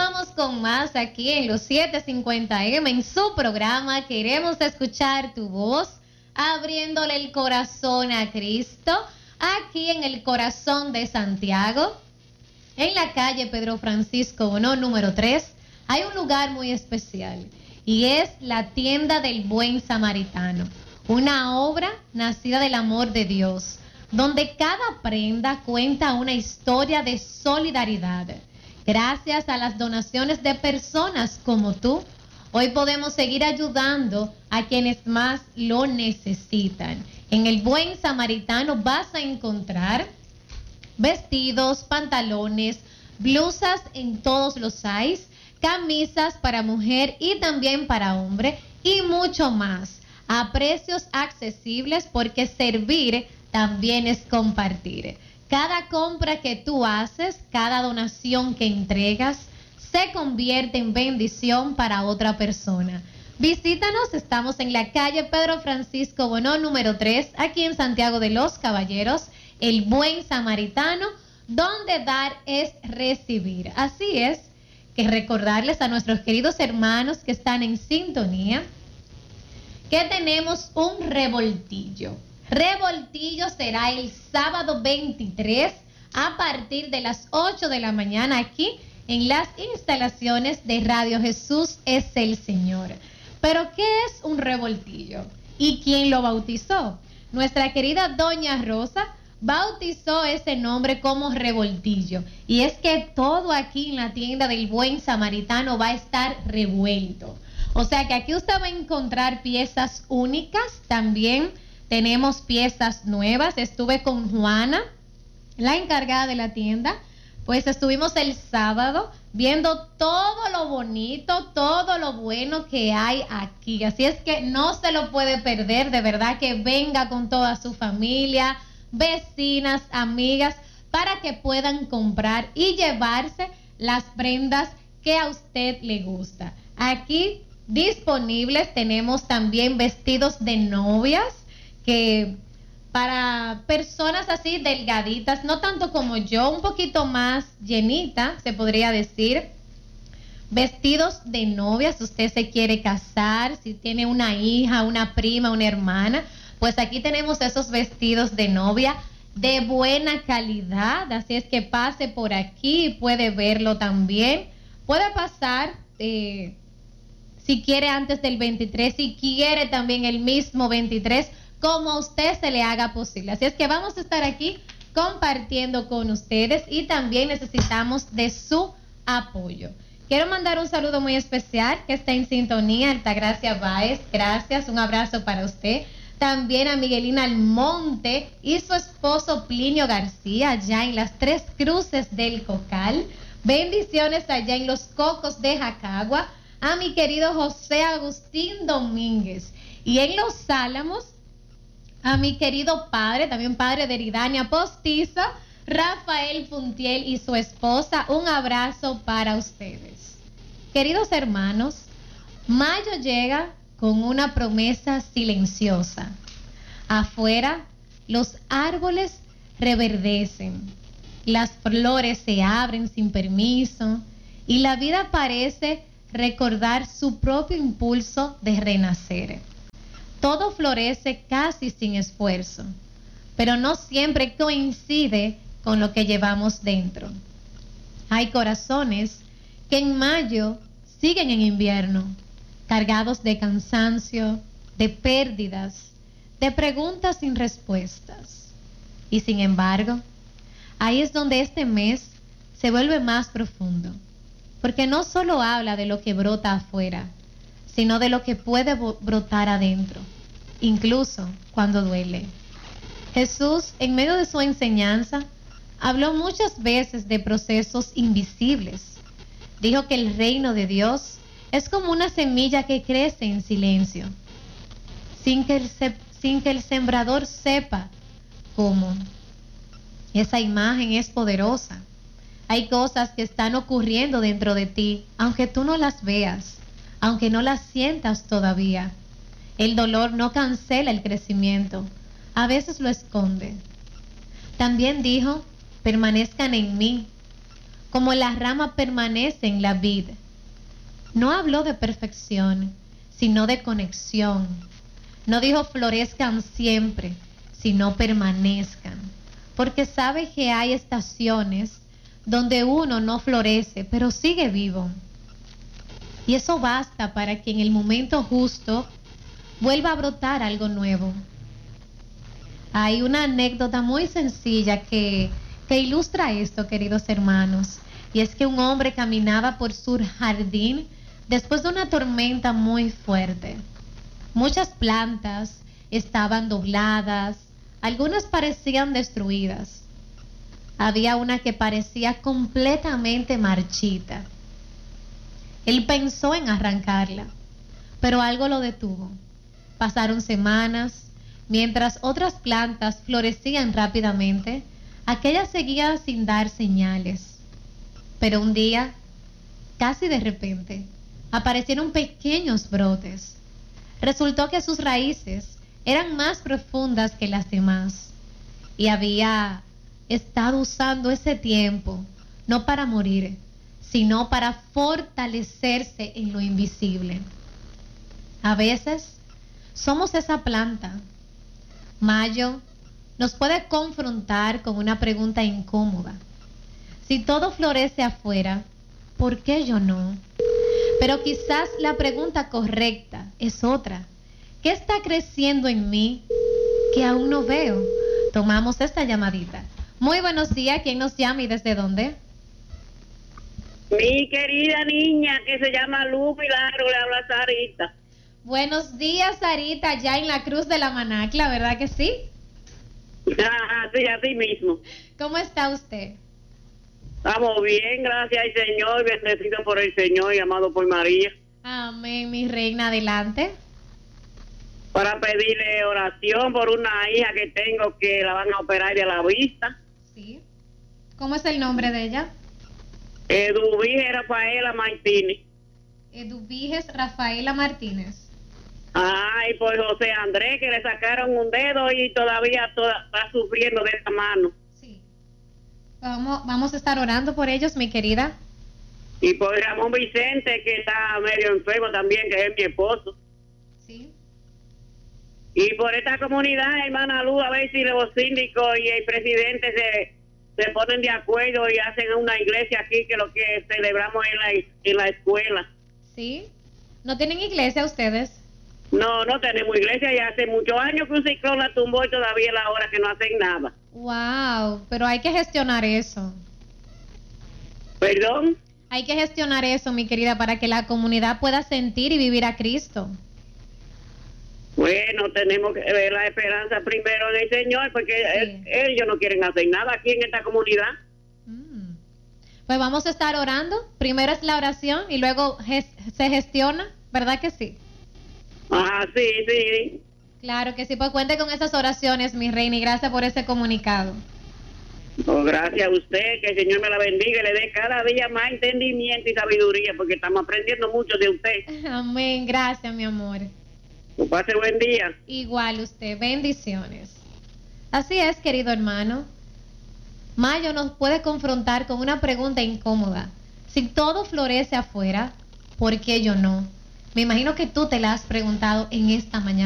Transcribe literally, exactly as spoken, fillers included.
Continuamos con más aquí en los siete cincuenta eme en su programa Queremos Escuchar Tu Voz, abriéndole el corazón a Cristo, aquí en el corazón de Santiago, en la calle Pedro Francisco Bono, número tres, hay un lugar muy especial y es la tienda del Buen Samaritano, una obra nacida del amor de Dios, donde cada prenda cuenta una historia de solidaridad. Gracias a las donaciones de personas como tú, hoy podemos seguir ayudando a quienes más lo necesitan. En el Buen Samaritano vas a encontrar vestidos, pantalones, blusas en todos los size, camisas para mujer y también para hombre y mucho más, a precios accesibles, porque servir también es compartir. Cada compra que tú haces, cada donación que entregas, se convierte en bendición para otra persona. Visítanos, estamos en la calle Pedro Francisco Bono, número tres, aquí en Santiago de los Caballeros, el Buen Samaritano, donde dar es recibir. Así es, que recordarles a nuestros queridos hermanos que están en sintonía, que tenemos un revoltillo. Revoltillo será el sábado veintitrés a partir de las ocho de la mañana aquí en las instalaciones de Radio Jesús es el Señor. Pero ¿qué es un revoltillo? ¿Y quién lo bautizó? Nuestra querida Doña Rosa bautizó ese nombre como revoltillo. Y es que todo aquí en la tienda del Buen Samaritano va a estar revuelto. O sea que aquí usted va a encontrar piezas únicas también. Tenemos piezas nuevas. Estuve con Juana, la encargada de la tienda. Pues estuvimos el sábado viendo todo lo bonito, todo lo bueno que hay aquí. Así es que no se lo puede perder. De verdad que venga con toda su familia, vecinas, amigas, para que puedan comprar y llevarse las prendas que a usted le gusta. Aquí disponibles tenemos también vestidos de novias, que para personas así delgaditas, no tanto como yo, un poquito más llenita, se podría decir. Vestidos de novia, si usted se quiere casar, si tiene una hija, una prima, una hermana, pues aquí tenemos esos vestidos de novia de buena calidad. Así es que pase por aquí y puede verlo también. Puede pasar eh, si quiere antes del veintitrés, si quiere también el mismo veintitrés, como a usted se le haga posible. Así es que vamos a estar aquí compartiendo con ustedes y también necesitamos de su apoyo. Quiero mandar un saludo muy especial que está en sintonía, Altagracia Báez, gracias, un abrazo para usted. También a Miguelina Almonte y su esposo Plinio García, allá en las Tres Cruces del Cocal. Bendiciones allá en los Cocos de Jacagua. A mi querido José Agustín Domínguez. Y en Los Álamos, a mi querido padre, también padre de Eridania Postiza, Rafael Puntiel y su esposa. Un abrazo para ustedes. Queridos hermanos, mayo llega con una promesa silenciosa. Afuera, los árboles reverdecen, las flores se abren sin permiso y la vida parece recordar su propio impulso de renacer. Todo florece casi sin esfuerzo, pero no siempre coincide con lo que llevamos dentro. Hay corazones que en mayo siguen en invierno, cargados de cansancio, de pérdidas, de preguntas sin respuestas. Y sin embargo, ahí es donde este mes se vuelve más profundo, porque no solo habla de lo que brota afuera, sino de lo que puede brotar adentro, incluso cuando duele. Jesús, en medio de su enseñanza, habló muchas veces de procesos invisibles. Dijo que el reino de Dios es como una semilla que crece en silencio, sin que el, sin que el sembrador sepa cómo. Esa imagen es poderosa. Hay cosas que están ocurriendo dentro de ti, aunque tú no las veas, aunque no las sientas todavía. El dolor no cancela el crecimiento, a veces lo esconde. También dijo, permanezcan en mí, como la rama permanece en la vid. No habló de perfección, sino de conexión. No dijo florezcan siempre, sino permanezcan. Porque sabe que hay estaciones donde uno no florece, pero sigue vivo. Y eso basta para que en el momento justo vuelva a brotar algo nuevo. Hay una anécdota muy sencilla que, que ilustra esto, queridos hermanos. Y es que un hombre caminaba por su jardín después de una tormenta muy fuerte. Muchas plantas estaban dobladas, algunas parecían destruidas. Había una que parecía completamente marchita. Él pensó en arrancarla, pero algo lo detuvo. Pasaron semanas, mientras otras plantas florecían rápidamente, aquella seguía sin dar señales. Pero un día, casi de repente, aparecieron pequeños brotes. Resultó que sus raíces eran más profundas que las demás y había estado usando ese tiempo no para morir, sino para fortalecerse en lo invisible. A veces somos esa planta. Mayo nos puede confrontar con una pregunta incómoda. Si todo florece afuera, ¿por qué yo no? Pero quizás la pregunta correcta es otra. ¿Qué está creciendo en mí que aún no veo? Tomamos esta llamadita. Muy buenos días. ¿Quién nos llama y desde dónde? Mi querida niña que se llama Luz Milagro, le habla Sarita. Buenos días, Sarita, ya en la Cruz de la Manacla, ¿verdad que sí? Ajá, sí, así mismo. ¿Cómo está usted? Estamos bien, gracias al Señor, bendecido por el Señor y amado por María. Amén, mi reina, adelante. Para pedirle oración por una hija que tengo que la van a operar de la vista. Sí. ¿Cómo es el nombre de ella? Eduvige Rafaela Martínez. Eduviges Rafaela Martínez. Ah, y por José Andrés, que le sacaron un dedo y todavía toda, está sufriendo de esa mano. Sí. Vamos, vamos a estar orando por ellos, mi querida. Y por Ramón Vicente, que está medio enfermo también, que es mi esposo. Sí. Y por esta comunidad, hermana Luz, a ver si los síndicos y el presidente se, se ponen de acuerdo y hacen una iglesia aquí, que lo que celebramos en la, en la escuela. Sí. ¿No tienen iglesia ustedes? No, no tenemos iglesia, ya hace muchos años que un ciclón la tumbó y todavía es la hora que no hacen nada. Wow, pero hay que gestionar eso. ¿Perdón? Hay que gestionar eso, mi querida, para que la comunidad pueda sentir y vivir a Cristo. Bueno, tenemos que ver la esperanza primero del Señor, porque Sí. él- ellos no quieren hacer nada aquí en esta comunidad. Mm. Pues vamos a estar orando. Primero es la oración y luego ges- se gestiona, ¿verdad que sí? Ah, sí, sí. Claro que sí, pues cuente con esas oraciones, mi reina, y gracias por ese comunicado. Oh, gracias a usted, que el Señor me la bendiga y le dé cada día más entendimiento y sabiduría, porque estamos aprendiendo mucho de usted. Amén, gracias, mi amor. Que pase buen día. Igual usted, bendiciones. Así es, querido hermano. Mayo nos puede confrontar con una pregunta incómoda. Si todo florece afuera, ¿por qué yo no? Me imagino que tú te la has preguntado en esta mañana.